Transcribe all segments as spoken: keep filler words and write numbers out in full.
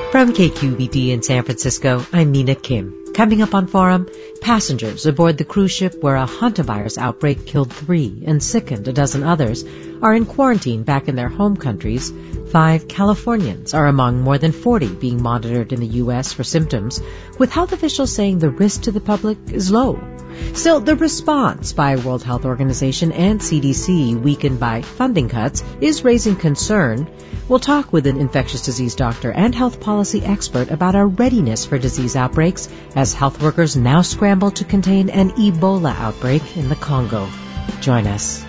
From K Q B D in San Francisco, I'm Mina Kim. Coming up on Forum, passengers aboard the cruise ship where a hantavirus outbreak killed three and sickened a dozen others are in quarantine back in their home countries. Five Californians are among more than forty being monitored in the U S for symptoms, with health officials saying the risk to the public is low. Still, the response by World Health Organization and C D C, weakened by funding cuts, is raising concern. We'll talk with an infectious disease doctor and health policy expert about our readiness for disease outbreaks as health workers now scramble to contain an Ebola outbreak in the Congo. Join us.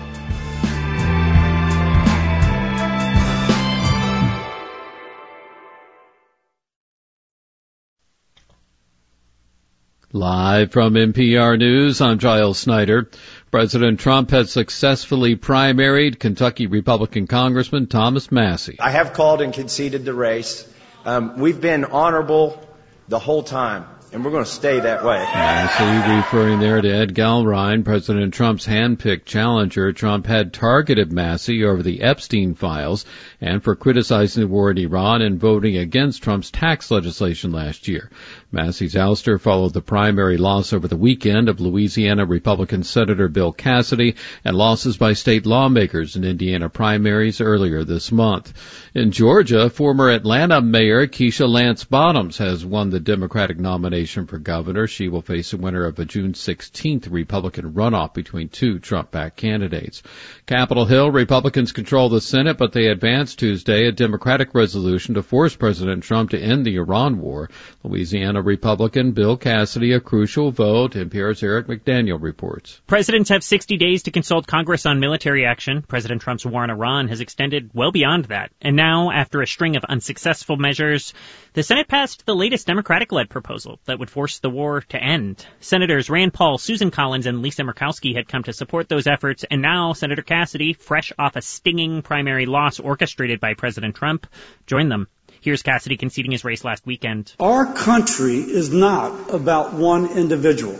Live from N P R News, I'm Giles Snyder. President Trump has successfully primaried Kentucky Republican Congressman Thomas Massie. I have called and conceded the race. Um, we've been honorable the whole time, and we're going to stay that way. Massie referring there to Ed Gallrein, President Trump's hand-picked challenger. Trump had targeted Massie over the Epstein files and for criticizing the war in Iran and voting against Trump's tax legislation last year. Massie's ouster followed the primary loss over the weekend of Louisiana Republican Senator Bill Cassidy and losses by state lawmakers in Indiana primaries earlier this month. In Georgia, former Atlanta Mayor Keisha Lance Bottoms has won the Democratic nomination for governor. She will face the winner of a June sixteenth Republican runoff between two Trump-backed candidates. Capitol Hill, Republicans control the Senate, but they advanced Tuesday a Democratic resolution to force President Trump to end the Iran war. Louisiana Republican Bill Cassidy, a crucial vote. N P R's Eric McDaniel reports. Presidents have sixty days to consult Congress on military action. President Trump's war on Iran has extended well beyond that. And now, after a string of unsuccessful measures, the Senate passed the latest Democratic-led proposal that would force the war to end. Senators Rand Paul, Susan Collins, and Lisa Murkowski had come to support those efforts, and now Senator Cassidy, fresh off a stinging primary loss orchestrated by President Trump, joined them. Here's Cassidy conceding his race last weekend. Our country is not about one individual.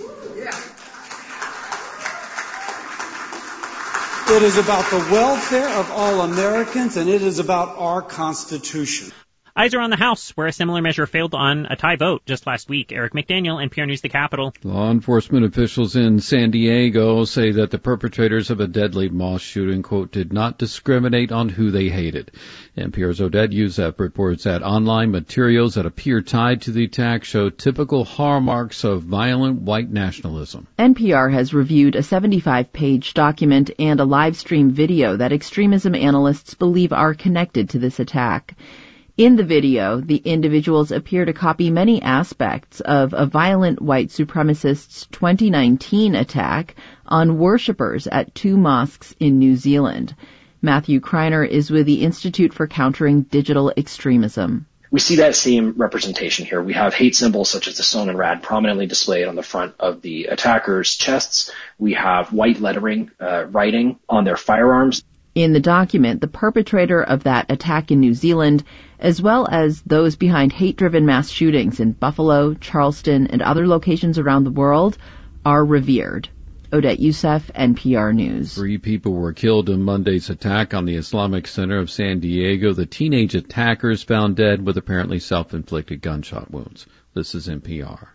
It is about the welfare of all Americans, and it is about our Constitution. Eyes are on the House, where a similar measure failed on a tie vote just last week. Eric McDaniel, N P R News, the Capitol. Law enforcement officials in San Diego say that the perpetrators of a deadly mosque shooting, quote, did not discriminate on who they hated. N P R's Odette Youssef reports that online materials that appear tied to the attack show typical hallmarks of violent white nationalism. N P R has reviewed a seventy-five page document and a live stream video that extremism analysts believe are connected to this attack. In the video, the individuals appear to copy many aspects of a violent white supremacist's twenty nineteen attack on worshippers at two mosques in New Zealand. Matthew Kreiner is with the Institute for Countering Digital Extremism. We see that same representation here. We have hate symbols such as the Son and Rad prominently displayed on the front of the attackers' chests. We have white lettering, uh, writing on their firearms. In the document, the perpetrator of that attack in New Zealand, as well as those behind hate-driven mass shootings in Buffalo, Charleston, and other locations around the world, are revered. Odette Youssef, N P R News. Three people were killed in Monday's attack on the Islamic Center of San Diego. The teenage attackers found dead with apparently self-inflicted gunshot wounds. This is N P R.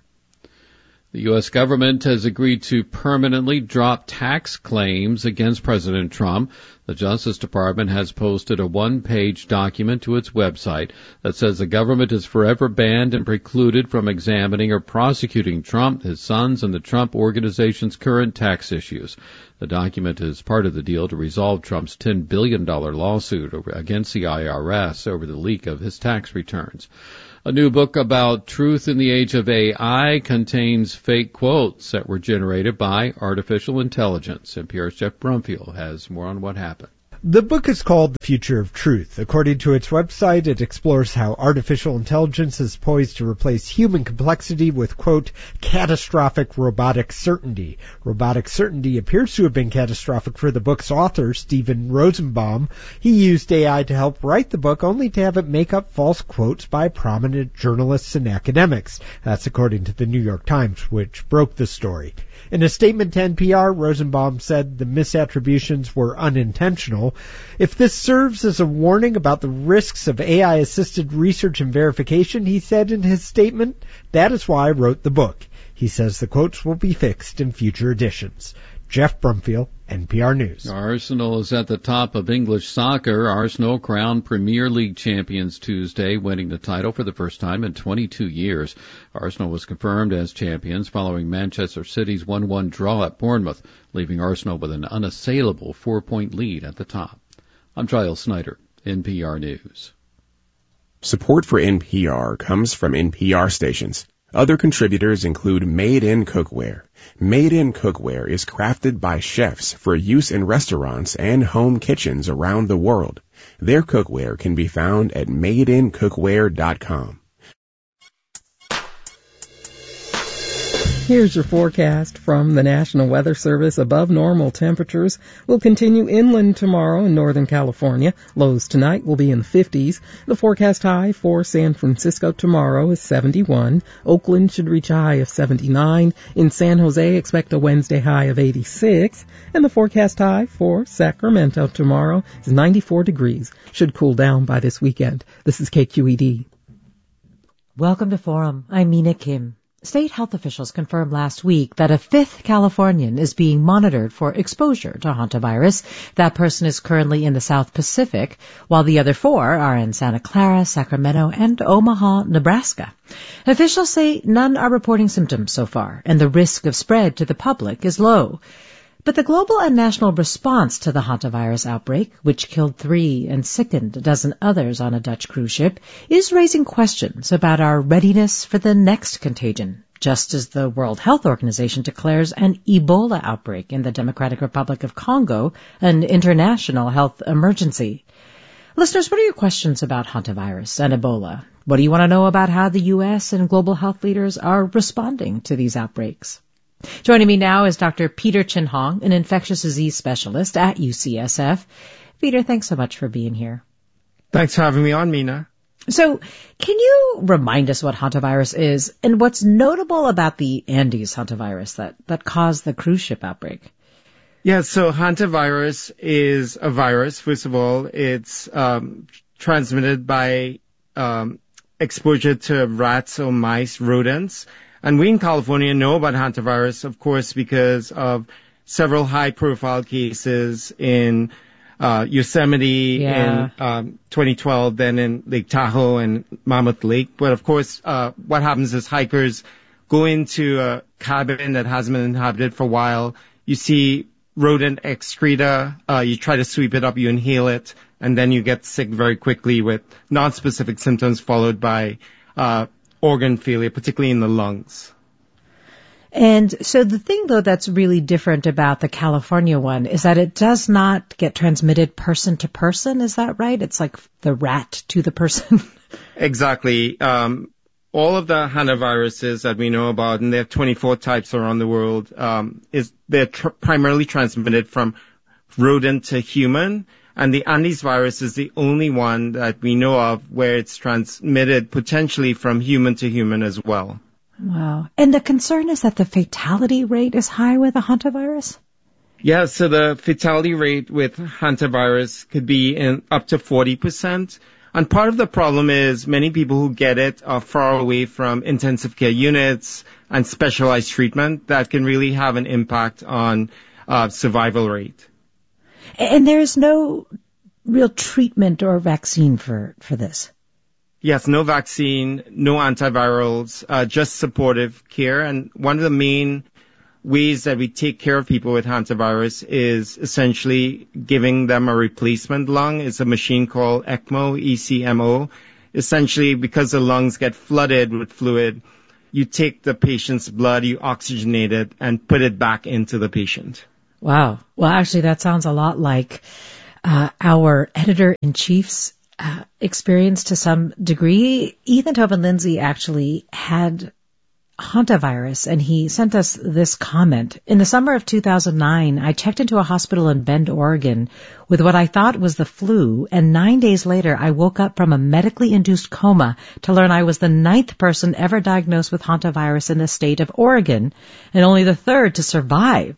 The U S government has agreed to permanently drop tax claims against President Trump. The Justice Department has posted a one-page document to its website that says the government is forever banned and precluded from examining or prosecuting Trump, his sons, and the Trump Organization's current tax issues. The document is part of the deal to resolve Trump's ten billion dollars lawsuit over, against the I R S over the leak of his tax returns. A new book about truth in the age of A I contains fake quotes that were generated by artificial intelligence. N P R's Jeff Brumfield has more on what happened. The book is called The Future of Truth. According to its website, it explores how artificial intelligence is poised to replace human complexity with, quote, catastrophic robotic certainty. Robotic certainty appears to have been catastrophic for the book's author, Steven Rosenbaum. He used A I to help write the book, only to have it make up false quotes by prominent journalists and academics. That's according to the New York Times, which broke the story. In a statement to N P R, Rosenbaum said the misattributions were unintentional. If this serves as a warning about the risks of A I-assisted research and verification, he said in his statement, that is why I wrote the book. He says the quotes will be fixed in future editions. Jeff Brumfield, N P R News. Arsenal is at the top of English soccer. Arsenal crowned Premier League champions Tuesday, winning the title for the first time in twenty-two years. Arsenal was confirmed as champions following Manchester City's one one draw at Bournemouth, leaving Arsenal with an unassailable four-point lead at the top. I'm Giles Snyder, N P R News. Support for N P R comes from N P R stations. Other contributors include Made in Cookware. Made in Cookware is crafted by chefs for use in restaurants and home kitchens around the world. Their cookware can be found at made in cookware dot com. Here's your forecast from the National Weather Service. Above normal temperatures will continue inland tomorrow in Northern California. Lows tonight will be in the fifties. The forecast high for San Francisco tomorrow is seventy-one. Oakland should reach a high of seventy-nine. In San Jose, expect a Wednesday high of eighty-six. And the forecast high for Sacramento tomorrow is ninety-four degrees. Should cool down by this weekend. This is K Q E D. Welcome to Forum. I'm Mina Kim. State health officials confirmed last week that a fifth Californian is being monitored for exposure to hantavirus. That person is currently in the South Pacific, while the other four are in Santa Clara, Sacramento, and Omaha, Nebraska. Officials say none are reporting symptoms so far, and the risk of spread to the public is low. But the global and national response to the hantavirus outbreak, which killed three and sickened a dozen others on a Dutch cruise ship, is raising questions about our readiness for the next contagion, just as the World Health Organization declares an Ebola outbreak in the Democratic Republic of Congo an international health emergency. Listeners, what are your questions about hantavirus and Ebola? What do you want to know about how the U S and global health leaders are responding to these outbreaks? Joining me now is Doctor Peter Chin Hong, an infectious disease specialist at U C S F. Peter, thanks so much for being here. Thanks for having me on, Mina. So, can you remind us what hantavirus is and what's notable about the Andes hantavirus that, that caused the cruise ship outbreak? Yeah, so hantavirus is a virus. First of all, it's um, transmitted by um, exposure to rats or mice, rodents. And we in California know about hantavirus, of course, because of several high-profile cases in uh, Yosemite yeah. in um, twenty twelve, then in Lake Tahoe and Mammoth Lake. But, of course, uh, what happens is hikers go into a cabin that hasn't been inhabited for a while. You see rodent excreta. Uh, you try to sweep it up, you inhale it, and then you get sick very quickly with non-specific symptoms followed by uh organ failure, particularly in the lungs. And so the thing, though, that's really different about the California one is that it does not get transmitted person to person. Is that right? It's like the rat to the person. Exactly. Um, all of the hantaviruses that we know about, and there are twenty-four types around the world, um, is they're tr- primarily transmitted from rodent to human. And the Andes virus is the only one that we know of where it's transmitted potentially from human to human as well. Wow. And the concern is that the fatality rate is high with the hantavirus? Yeah, so the fatality rate with hantavirus could be in up to forty percent. And part of the problem is many people who get it are far away from intensive care units and specialized treatment that can really have an impact on uh, survival rate. And there is no real treatment or vaccine for, for this? Yes, no vaccine, no antivirals, uh, just supportive care. And one of the main ways that we take care of people with hantavirus is essentially giving them a replacement lung. It's a machine called ECMO, E C M O. Essentially, because the lungs get flooded with fluid, you take the patient's blood, you oxygenate it, and put it back into the patient. Wow. Well, actually, that sounds a lot like uh, our editor-in-chief's uh, experience to some degree. Ethan Tobin Lindsay actually had hantavirus, and he sent us this comment. In the summer of two thousand nine, I checked into a hospital in Bend, Oregon, with what I thought was the flu, and nine days later, I woke up from a medically induced coma to learn I was the ninth person ever diagnosed with hantavirus in the state of Oregon, and only the third to survive.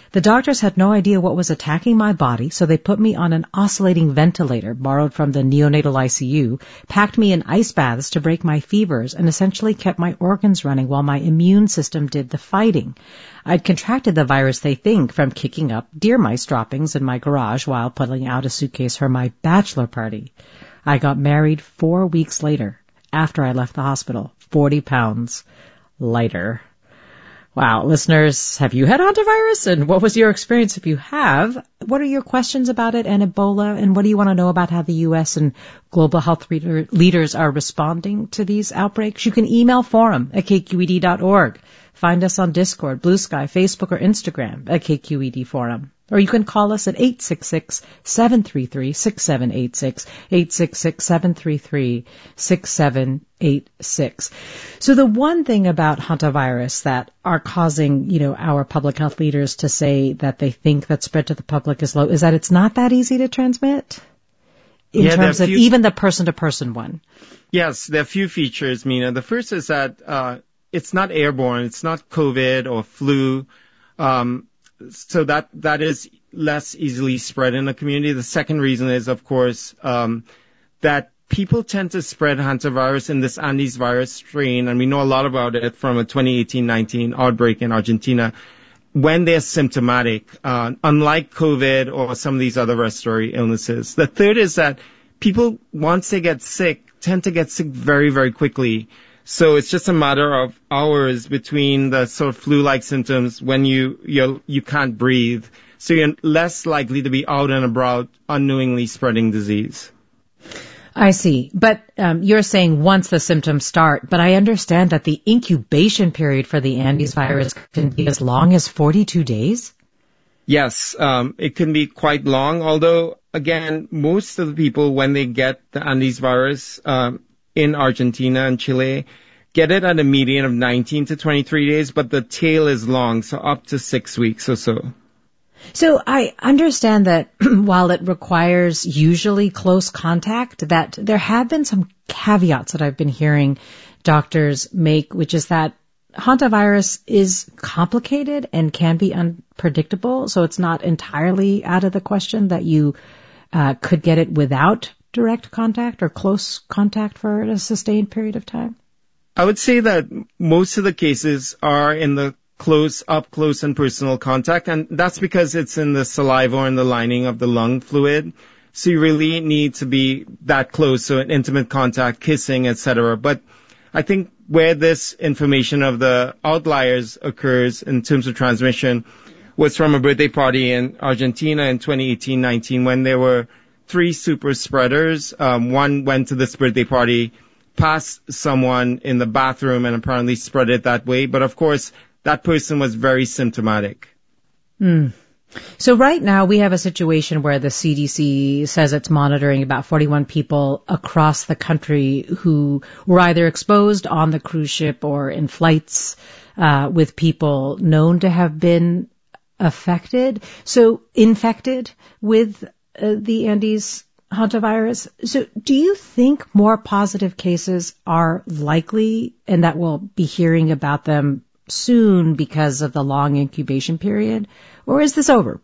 The doctors had no idea what was attacking my body, so they put me on an oscillating ventilator borrowed from the neonatal I C U, packed me in ice baths to break my fevers, and essentially kept my organs running while my immune system did the fighting. I'd contracted the virus, they think, from kicking up deer mice droppings in my garage while pulling out a suitcase for my bachelor party. I got married four weeks later, after I left the hospital, forty pounds lighter. Wow, listeners, have you had hantavirus? And what was your experience if you have? What are your questions about it and Ebola? And what do you want to know about how the U S and global health reader, leaders are responding to these outbreaks? You can email forum at k q e d dot org. Find us on Discord, Blue Sky, Facebook, or Instagram at K Q E D Forum. Or you can call us at eight six six, seven three three, six seven eight six, eight six six, seven three three, six seven eight six. So the one thing about hantavirus that are causing, you know, our public health leaders to say that they think that spread to the public is low is that it's not that easy to transmit in yeah, terms of few, even the person-to-person one. Yes, there are a few features, Mina. The first is that uh, it's not airborne. It's not COVID or flu. Um, so that that is less easily spread in the community. The second reason is, of course, um, that people tend to spread hantavirus in this Andes virus strain, and we know a lot about it from a twenty eighteen nineteen outbreak in Argentina, when they're symptomatic, uh, unlike COVID or some of these other respiratory illnesses. The third is that people, once they get sick, tend to get sick very, very quickly. So it's just a matter of hours between the sort of flu-like symptoms when you you you can't breathe. So you're less likely to be out and about unknowingly spreading disease. I see. But um, you're saying once the symptoms start, but I understand that the incubation period for the Andes virus can be as long as forty-two days? Yes, um, it can be quite long, although, again, most of the people, when they get the Andes virus um, in Argentina and Chile, get it at a median of nineteen to twenty-three days, but the tail is long, so up to six weeks or so. So I understand that while it requires usually close contact, that there have been some caveats that I've been hearing doctors make, which is that hantavirus is complicated and can be unpredictable. So it's not entirely out of the question that you uh, could get it without direct contact or close contact for a sustained period of time. I would say that most of the cases are in the close, up close and personal contact, and that's because it's in the saliva or in the lining of the lung fluid. So you really need to be that close, so an intimate contact, kissing, et cetera. But I think where this information of the outliers occurs in terms of transmission was from a birthday party in Argentina in twenty eighteen nineteen when there were three super spreaders. Um, one went to this birthday party, passed someone in the bathroom, and apparently spread it that way. But of course, that person was very symptomatic. Mm. So right now we have a situation where the C D C says it's monitoring about forty-one people across the country who were either exposed on the cruise ship or in flights uh, with people known to have been affected, so infected with uh, the Andes hantavirus. So do you think more positive cases are likely and that we'll be hearing about them soon because of the long incubation period, or is this over?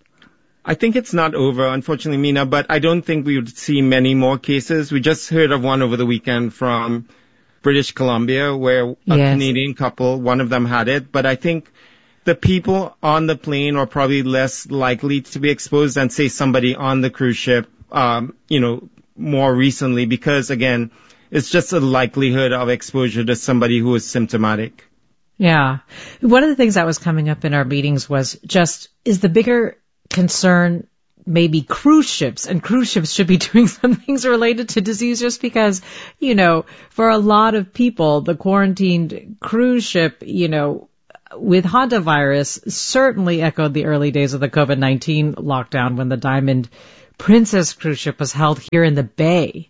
I think it's not over, unfortunately, Mina, but I don't think we would see many more cases. We just heard of one over the weekend from British Columbia where a yes. Canadian couple, one of them had it, but I think the people on the plane are probably less likely to be exposed than, say, somebody on the cruise ship, um, you know, more recently, because, again, it's just a likelihood of exposure to somebody who is symptomatic. Yeah. One of the things that was coming up in our meetings was just, is the bigger concern maybe cruise ships, and cruise ships should be doing some things related to disease just because, you know, for a lot of people, the quarantined cruise ship, you know, with hantavirus certainly echoed the early days of the COVID nineteen lockdown when the Diamond Princess cruise ship was held here in the Bay.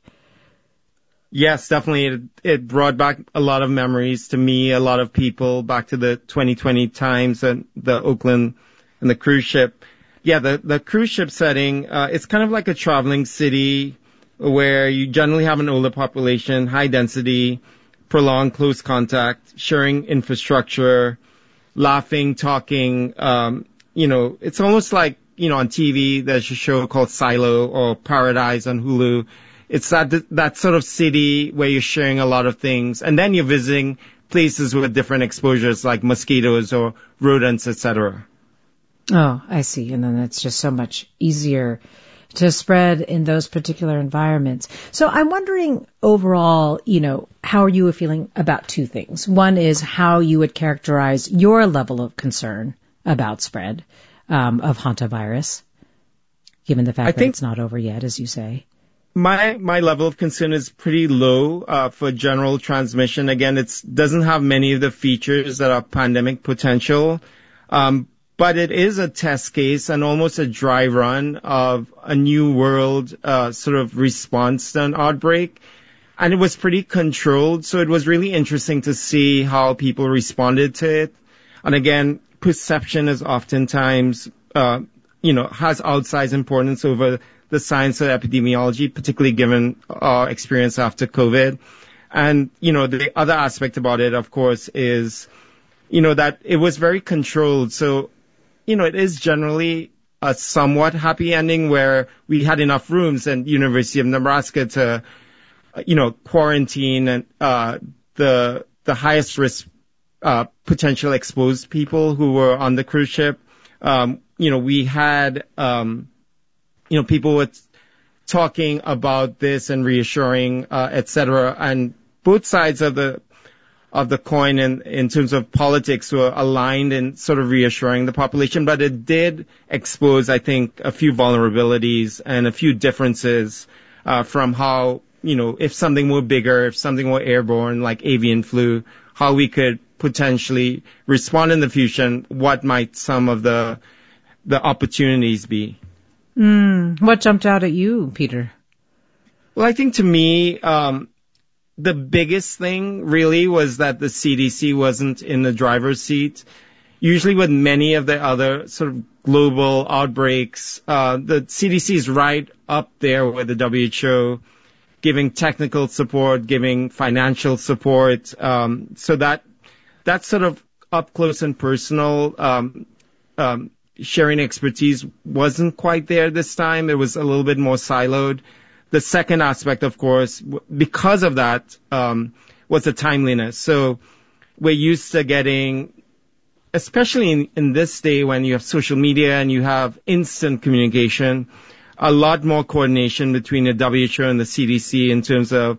Yes, definitely. It, it brought back a lot of memories to me, a lot of people, back to the twenty twenty times and the Oakland and the cruise ship. Yeah, the, the cruise ship setting, uh, it's kind of like a traveling city where you generally have an older population, high density, prolonged close contact, sharing infrastructure, laughing, talking, um, you know, it's almost like, you know, on T V, there's a show called Silo or Paradise on Hulu. It's that, that sort of city where you're sharing a lot of things. And then you're visiting places with different exposures like mosquitoes or rodents, et cetera. Oh, I see. And then it's just so much easier to spread in those particular environments. So I'm wondering overall, you know, how are you feeling about two things? One is how you would characterize your level of concern about spread um, of hantavirus, given the fact I that it's not over yet, as you say. My my level of concern is pretty low uh, for general transmission. Again, it doesn't have many of the features that are pandemic potential. Um, But it is a test case and almost a dry run of a new world uh, sort of response to an outbreak. And it was pretty controlled, so it was really interesting to see how people responded to it. And again, perception is oftentimes, uh, you know, has outsized importance over the science of epidemiology, particularly given our experience after COVID. And, you know, the other aspect about it, of course, is, you know, that it was very controlled. So, you know, it is generally a somewhat happy ending where we had enough rooms at University of Nebraska to, you know, quarantine and, uh, the, the highest risk, uh, potential exposed people who were on the cruise ship. Um, you know, we had, um, you know, people were talking about this and reassuring, uh, et cetera. And both sides of the, of the coin in, in terms of politics were aligned in sort of reassuring the population, but it did expose, I think, a few vulnerabilities and a few differences, uh, from how, you know, if something were bigger, if something were airborne, like avian flu, how we could potentially respond in the future and what might some of the, the opportunities be. Mm, what jumped out at you, Peter? Well, I think to me, um, the biggest thing really was that the C D C wasn't in the driver's seat. Usually with many of the other sort of global outbreaks, uh, the C D C is right up there with the W H O, giving technical support, giving financial support. Um, so that, that sort of up close and personal, um, um, sharing expertise wasn't quite there this time. It was a little bit more siloed. The second aspect, of course, because of that, um, was the timeliness. So we're used to getting, especially in, in this day when you have social media and you have instant communication, a lot more coordination between the W H O and the C D C in terms of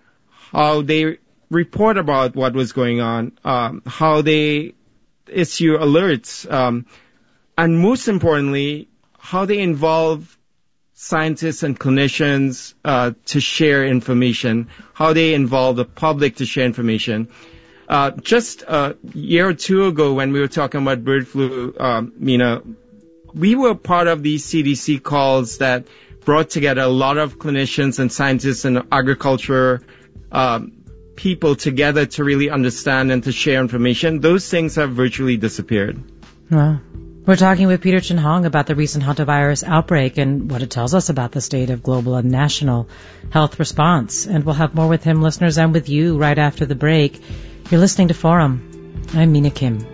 how they report about what was going on, um, how they issue alerts, um, and most importantly, how they involve scientists and clinicians uh, to share information, how they involve the public to share information. Uh, just a year or two ago when we were talking about bird flu, um, Mina, we were part of these C D C calls that brought together a lot of clinicians and scientists and agriculture um, people together to really understand and to share information. Those things have virtually disappeared. Wow. We're talking with Peter Chin Hong about the recent hantavirus outbreak and what it tells us about the state of global and national health response. And we'll have more with him, listeners, and with you right after the break. You're listening to Forum. I'm Mina Kim.